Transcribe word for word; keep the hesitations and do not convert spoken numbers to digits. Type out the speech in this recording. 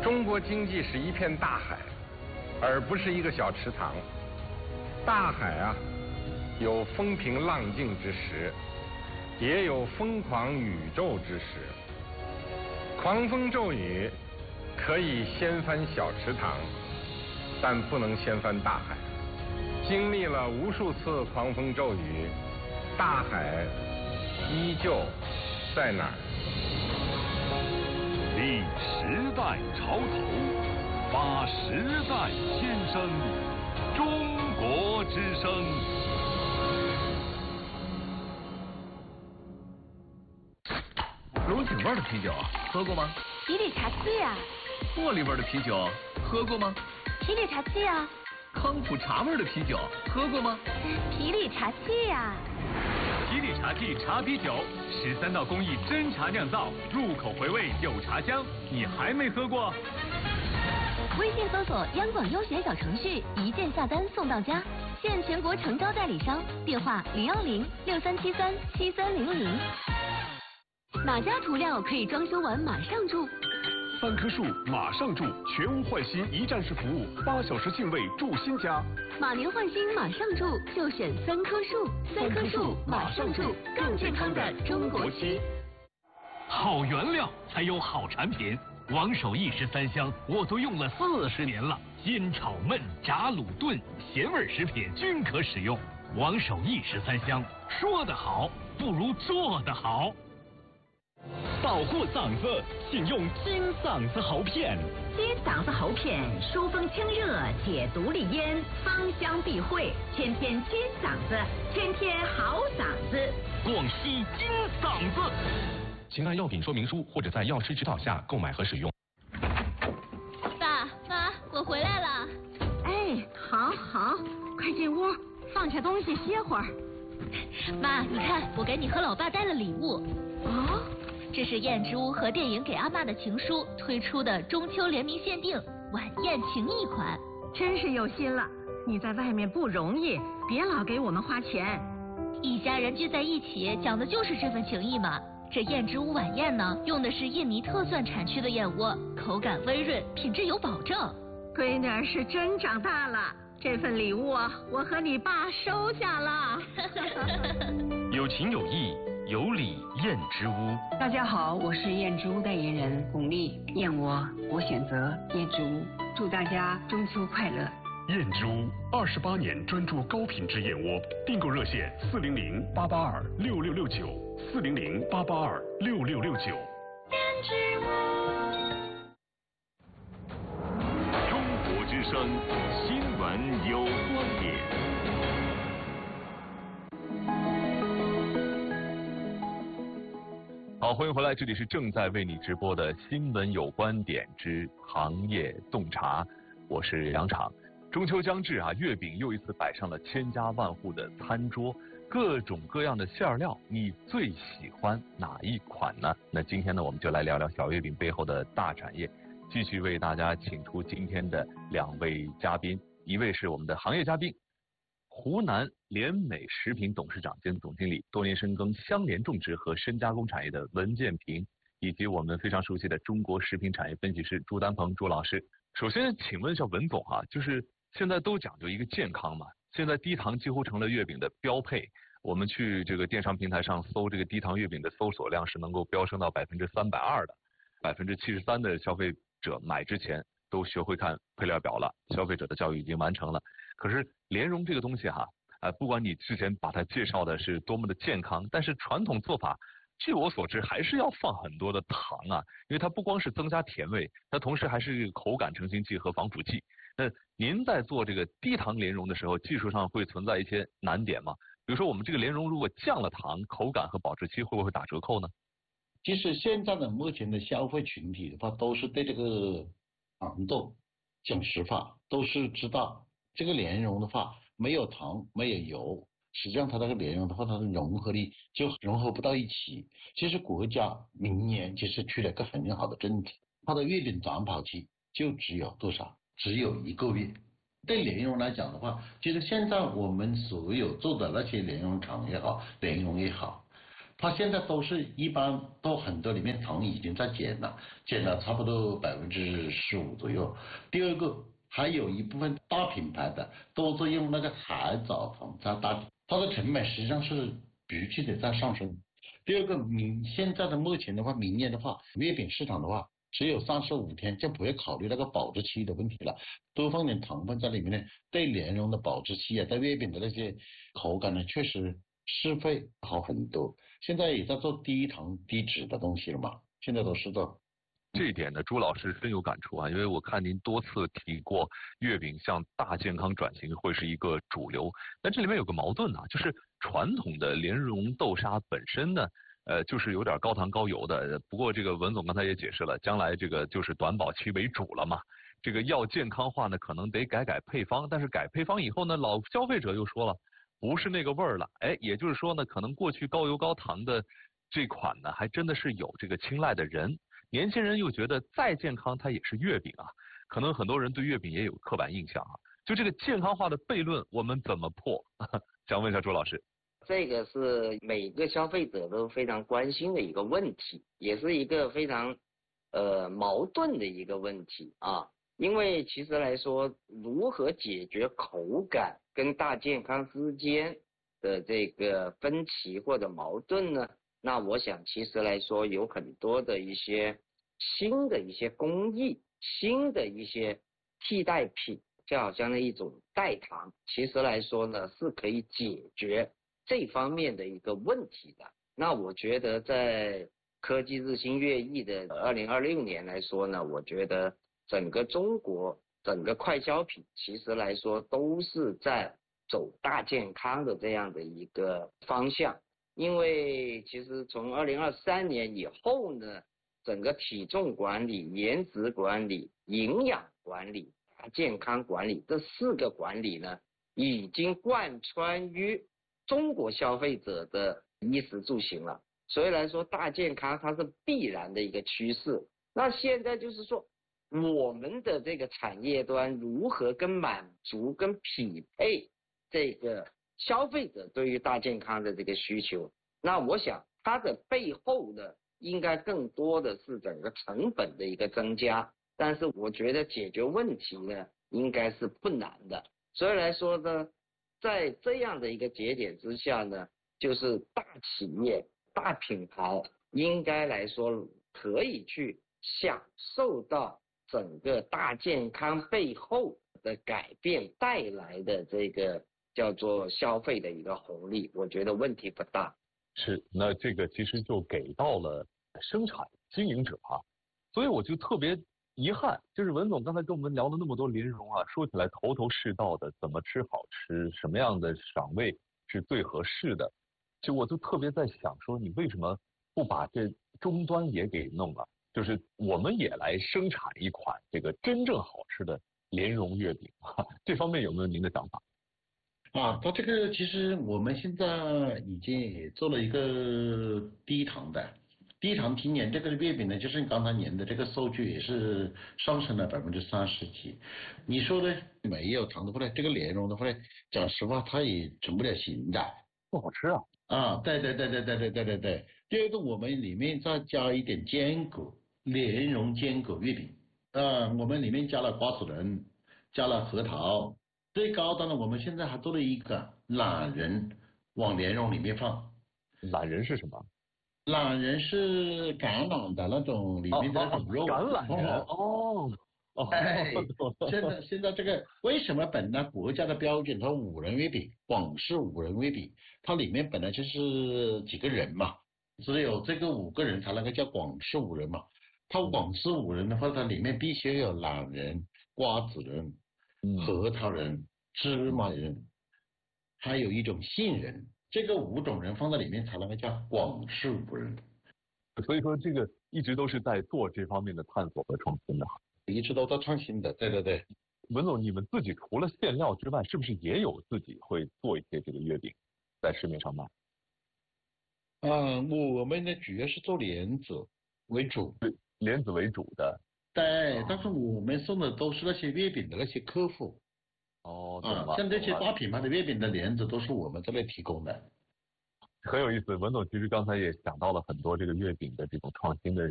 中国经济是一片大海，而不是一个小池塘。大海啊，有风平浪静之时，也有疯狂宇宙之时。狂风骤雨可以掀翻小池塘，但不能掀翻大海。经历了无数次狂风骤雨，大海依旧在哪儿？ 立时代潮头，发时代先声，中国之声。 龙井味的啤酒喝过吗？ 皮里茶气呀。 茉莉味的啤酒喝过吗？ 皮里茶气呀。 康普茶味的啤酒喝过吗？ 皮里茶气呀。 皮里茶气茶啤酒，十三道工艺真茶酿造，入口回味有茶香，你还没喝过？ 微信搜索央广优选小程序，一键下单送到家，现全国诚招代理商，电话零幺零六三七三七三零零。哪家涂料可以装修完马上住？ 三棵树马上住，全屋换新一站式服务，八小时净位住新家。 马年换新马上住，就选三棵树。三棵树马上住，更健康的中国区。 好原料才有好产品，王守义十三香我都用了四十年了，煎炒焖炸卤炖咸味食品均可使用。王守义十三香，说得好不如做得好。 保护嗓子，请用金嗓子喉片。 金嗓子喉片，疏风清热，解毒利咽，芳香避秽，天天金嗓子，天天好嗓子。 广西金嗓子。 请按药品说明书或者在药师指导下购买和使用。 爸妈，我回来了。 哎，好好，快进屋，放下东西歇会儿。 妈，你看，我给你和老爸带了礼物。 哦。 这是燕之屋和电影给阿嬷的情书推出的中秋联名限定晚宴情谊款， 真是有心了。你在外面不容易，别老给我们花钱。 一家人聚在一起，讲的就是这份情谊嘛。这燕之屋晚宴呢，用的是印尼特蒜产区的燕窝，口感微润，品质有保证。 闺女儿是真长大了，这份礼物啊，我和你爸收下了。 有情有义。有礼燕之屋。 大家好，我是燕之屋代言人巩俐。燕窝，我选择燕之屋。祝大家中秋快乐。 燕之屋二十八年专注高品质燕窝，订购热线四零零八八二六六六九四零零八八二六六六九。 燕之屋。 中国之声新闻有观点。 好，欢迎回来，这里是正在为你直播的新闻有观点之行业洞察，我是杨昶。中秋将至啊，月饼又一次摆上了千家万户的餐桌，各种各样的馅料，你最喜欢哪一款呢？那今天呢，我们就来聊聊小月饼背后的大产业，继续为大家请出今天的两位嘉宾，一位是我们的行业嘉宾，湖南联美食品董事长兼总经理，多年深耕相连种植和深加工产业的文建平，以及我们非常熟悉的中国食品产业分析师朱丹鹏朱老师。首先请问一下文总啊，就是现在都讲究一个健康嘛，现在低糖几乎成了月饼的标配。我们去这个电商平台上搜这个低糖月饼的搜索量是能够飙升到百分之三百二的，百分之七十三的消费者买之前都学会看配料表了，消费者的教育已经完成了。可是莲蓉这个东西哈，呃，不管你之前把它介绍的是多么的健康，但是传统做法，据我所知还是要放很多的糖啊，因为它不光是增加甜味，它同时还是口感成型剂和防腐剂。那您在做这个低糖莲蓉的时候，技术上会存在一些难点吗？比如说我们这个莲蓉如果降了糖，口感和保质期会不会打折扣呢？ 其实现在的目前的消费群体的话，都是对这个糖豆讲实话，都是知道这个莲蓉的话没有糖没有油，实际上它那个莲蓉的话，它的融合力就融合不到一起。其实国家明年其实出了一个很好的政策，它的月饼短保期就只有多少？只有一个月。对莲蓉来讲的话，其实现在我们所有做的那些莲蓉厂也好，莲蓉也好， 它现在都是一般都很多里面糖已经在减了，减了差不多百分之十五左右。第二个，还有一部分大品牌的都是用那个海藻糖在打，它的成本实际上是必须得在上升。第二个，明现在的目前的话，明年的话，月饼市场的话。只有三十五天，就不会考虑那个保质期的问题了，多放点糖分在里面呢，对莲蓉的保质期啊，对月饼的那些口感呢，确实是会好很多。现在也在做低糖低脂的东西了嘛，现在都是做。 这一点呢，朱老师深有感触啊，因为我看您多次提过月饼向大健康转型会是一个主流，但这里面有个矛盾啊，就是传统的莲蓉豆沙本身呢。呃，就是有点高糖高油的，不过这个文总刚才也解释了，将来这个就是短保期为主了嘛。这个要健康化呢，可能得改改配方，但是改配方以后呢，老消费者又说了，不是那个味儿了。哎，也就是说呢，可能过去高油高糖的这款呢，还真的是有这个青睐的人。年轻人又觉得再健康它也是月饼啊，可能很多人对月饼也有刻板印象啊。就这个健康化的悖论，我们怎么破？想问一下朱老师。 这个是每个消费者都非常关心的一个问题，也是一个非常呃矛盾的一个问题啊。因为其实来说，如何解决口感跟大健康之间的这个分歧或者矛盾呢？那我想其实来说有很多的一些新的一些工艺，新的一些替代品，就好像那一种代糖，其实来说呢是可以解决这方面的一个问题的。那我觉得在科技日新月异的二零二六年来说呢，我觉得整个中国整个快消品其实来说都是在走大健康的这样的一个方向。因为其实从二零二三年以后呢，整个体重管理、颜值管理、营养管理、健康管理这四个管理呢，已经贯穿于中国消费者的衣食住行了，所以来说大健康它是必然的一个趋势。那现在就是说我们的这个产业端如何跟满足跟匹配这个消费者对于大健康的这个需求，那我想它的背后呢应该更多的是整个成本的一个增加，但是我觉得解决问题呢应该是不难的。所以来说呢，在这样的一个节点之下呢，就是大企业大品牌应该来说可以去享受到整个大健康背后的改变带来的这个叫做消费的一个红利，我觉得问题不大。 是，那这个其实就给到了生产经营者啊，所以我就特别遗憾，就是文总刚才跟我们聊了那么多莲蓉啊，说起来头头是道的，怎么吃好吃，什么样的赏味是最合适的，就我就特别在想说，你为什么不把这终端也给弄了？就是我们也来生产一款这个真正好吃的莲蓉月饼啊，这方面有没有您的想法？ 啊，它这个其实我们现在已经也做了一个低糖的。低糖今年这个月饼呢，就是你刚才年的这个数据也是上升了百分之三十几。你说的没有糖的话呢，这个莲蓉的话呢，讲实话它也成不了型的， 不好吃啊。 啊，对对对对对对对对对。第二个，我们里面再加一点坚果，莲蓉坚果月饼。啊，我们里面加了瓜子仁，加了核桃。最高端的，我们现在还做了一个懒人往莲蓉里面放。 懒人是什么？ 懒人是橄榄的那种里面的那种肉。 哦哦、橄榄仁哦。哦， 哎，现在现在这个为什么本来国家的标准它五仁月饼，广式五仁月饼，它里面本来就是几个人嘛，只有这个五个人才能够叫广式五仁嘛。它广式五仁的话，它里面必须有懒人、瓜子仁、核桃仁、芝麻仁，还有一种杏仁，这个五种仁放在里面才能够叫广式五仁。 所以说这个一直都是在做这方面的探索和创新的。 一直都在创新的，对对对。 文总，你们自己除了馅料之外，是不是也有自己会做一些这个月饼，在市面上卖？ 嗯，我们呢主要是做莲子为主， 莲子为主的。 对，哦、但是我们送的都是那些月饼的那些客户。 哦， 啊，像这些大品牌的月饼的莲子都是我们这边提供的。 很有意思。文总其实刚才也讲到了很多这个月饼的这种创新的